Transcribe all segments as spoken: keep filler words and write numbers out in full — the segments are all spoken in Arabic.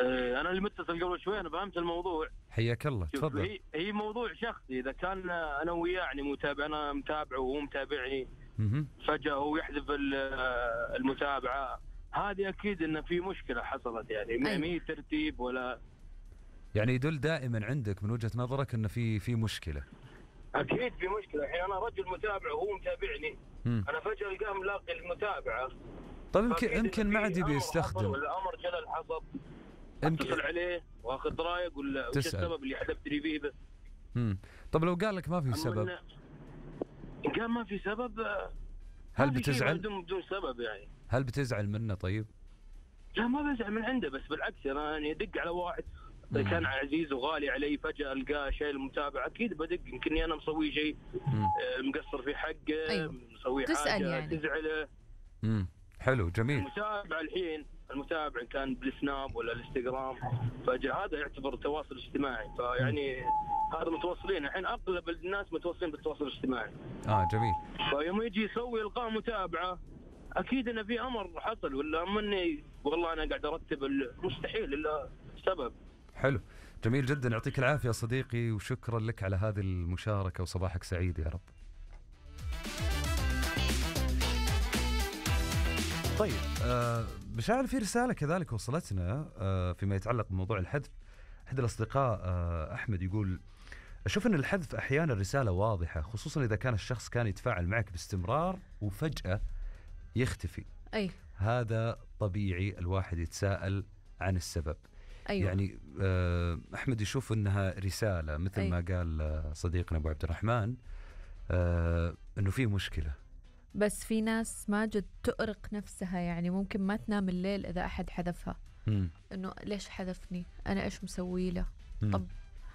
آه انا اللي متصل قبل شوي، انا فهمت الموضوع. حياك الله، تفضل. هي هي موضوع شخصي، اذا كان انا وياه يعني متابع، انا متابعه وهو متابعني، فجأة هو يحذف المتابعة، هذه اكيد انه في مشكلة حصلت، يعني ما هي ترتيب ولا يعني يدل دائما عندك من وجهة نظرك انه في في مشكلة. اكيد في مشكلة. الحين انا رجل متابع وهو متابعني، مم. انا فجأة القاه ملاقي المتابعة. طيب يمكن يمكن ما عاد يبي يستخدم، ولا امر جلل حصل، اتصل عليه واخذ رايك ولا وش السبب اللي حذفتني فيه بس. امم طب لو قال لك ما في سبب؟ قال ما في سبب، هل بتزعل؟ بدون بدون سبب يعني. هل بتزعل منه طيب؟ لا ما بزعل من عنده، بس بالعكس انا يعني ادق على واحد مم. كان عزيز وغالي علي، فجأة القاه شيء المتابعة، اكيد بدق، يمكنني انا مسوي شيء مقصر في حقه. أيوه. مسوي حاجة يعني تزعله. امم حلو جميل. المتابع الحين المتابع كان بالسناب ولا الانستغرام، فجأة هذا يعتبر تواصل اجتماعي، فيعني هذا متواصلين الحين، اغلب الناس متواصلين بالتواصل الاجتماعي. اه جميل. فيوم يجي يسوي القاء متابعة، اكيد انه في امر حصل، ولا مني والله انا قاعد ارتب، مستحيل الا سبب. حلو جميل جدا، يعطيك العافية يا صديقي، وشكرا لك على هذه المشاركة، وصباحك سعيد يا رب. طيب آه مشاعر، في رسالة كذلك وصلتنا آه فيما يتعلق بموضوع الحذف. أحد الأصدقاء آه أحمد يقول: أشوف أن الحذف أحيانا رسالة واضحة، خصوصا إذا كان الشخص كان يتفاعل معك باستمرار وفجأة يختفي. أي. هذا طبيعي الواحد يتساءل عن السبب. أيوة. يعني آه أحمد يشوف أنها رسالة، مثل أي. ما قال صديقنا أبو عبد الرحمن آه أنه في مشكلة. بس في ناس ما جد تؤرق نفسها، يعني ممكن ما تنام الليل إذا أحد حذفها. مم. إنه ليش حذفني؟ أنا إيش مسوي له؟ طب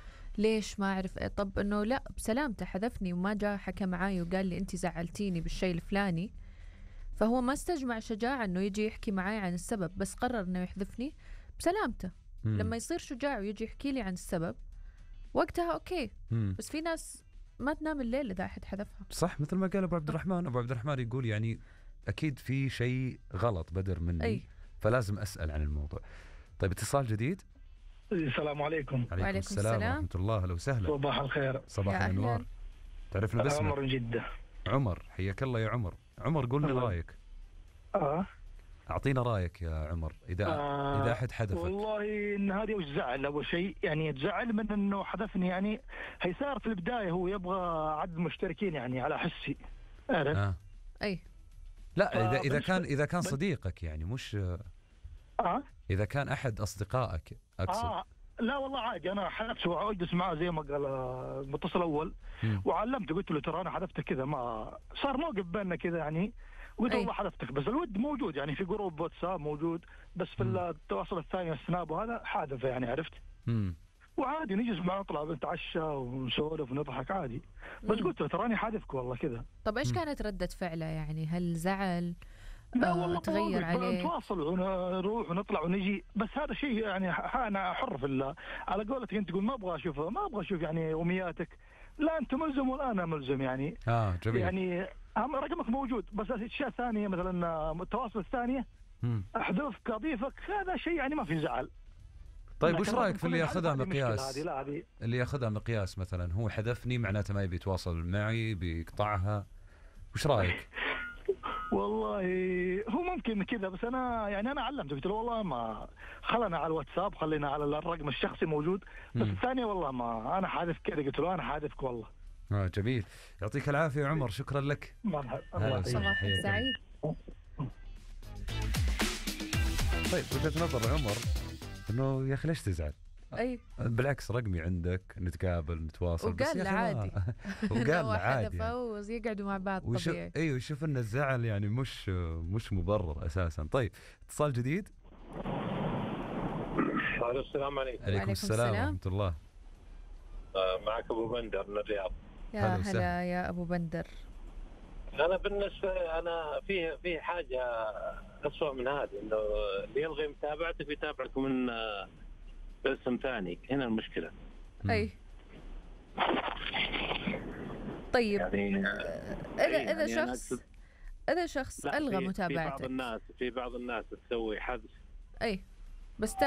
ليش ما أعرف إيه؟ طب إنه لا بسلامته حذفني وما جاء حكى معاي وقال لي أنت زعلتيني بالشيء الفلاني، فهو ما استجمع شجاعة إنه يجي يحكي معاي عن السبب، بس قرر إنه يحذفني بسلامته. مم. لما يصير شجاع ويجي يحكي لي عن السبب وقتها أوكي. مم. بس في ناس ما تنام الليل إذا أحد حذفها. صح، مثل ما قال أبو عبد الرحمن. أبو عبد الرحمن يقول يعني أكيد في شيء غلط بدر مني. أي. فلازم أسأل عن الموضوع. طيب اتصال جديد. السلام عليكم. عليكم, وعليكم السلام, السلام ورحمة الله. لو سهلا. صباح الخير. صباح الأنوار. تعرفنا باسمك؟ عمر جدة. عمر حياك الله يا عمر. عمر قول لنا رأيك. آه أعطينا رأيك يا عمر إذا آه إذا أحد حذفك. والله إن هذه وش زعل أول شيء، يعني يتزعل من إنه حذفني، يعني هي صار في البداية هو يبغى عدد مشتركين يعني على حسي. آه. أي لا إذا إذا كان إذا كان صديقك يعني مش آه إذا كان أحد أصدقائك أقصد. آه لا والله عادي، أنا حذفته وأجلس معه زي ما قال المتصل الأول، وعلمته قلت له ترى أنا حذفتك كذا، ما صار موقف بيننا كذا يعني، وقلت والله حذفتك، بس الود موجود يعني في جروب واتساب موجود، بس في مم. التواصل الثاني السناب وهذا حادثة يعني عرفت. مم. وعادي نجلس معه نطلع نتعشى ونسولف ونضحك عادي، بس قلت له تراني حادثك والله كذا. طب ايش كانت ردة فعله يعني؟ هل زعل؟ لا والله تغير عليه؟ نتواصل ونروح ونطلع ونجي، بس هذا شيء يعني انا حر في الله، على قولتك انت تقول ما ابغى اشوفه، ما ابغى اشوف يعني يومياتك، لا انت ملزم ولا انا ملزم يعني. اه جميل. يعني رقمك موجود، بس اشياء ثانيه مثلا التواصل الثانيه احذفك اضيفك، هذا شيء يعني ما في زعل. طيب وش رايك في اللي ياخذها مقياس؟ اللي ياخذها مقياس مثلا هو حذفني معناته ما يبي يتواصل معي، بيقطعها، وش رايك؟ والله هو ممكن كذا، بس انا يعني انا علمته قلت له والله ما خلنا على الواتساب، خلينا على الرقم الشخصي موجود، بس م. الثانيه والله ما انا حاذف كذا، قلت له انا حاذفك والله. اه جميل، يعطيك العافيه عمر، شكرا لك. مرحبا. صباحك سعيد. طيب وجهة نظر عمر انه يا اخي ليش تزعل؟ اي بالعكس رقمي عندك، نتقابل نتواصل، وقال له عادي. وقال له عادي ويقعدوا مع بعض طبيعي. ايوه يشوف ان الزعل يعني مش مش مبرر اساسا. طيب اتصال جديد. السلام عليكم. عليكم السلام ورحمة الله. معك ابو بندر من الرياض. يا هلا يا ابو بندر. انا بالنسبه انا في في حاجه اسوء من هذه، انه اللي يلغي متابعتك يتابعك من باسم ثاني، هنا المشكله. اي طيب يعني اذا اذا يعني شخص اذا شخص الغى متابعتك، في بعض الناس في بعض الناس تسوي حذف. اي بس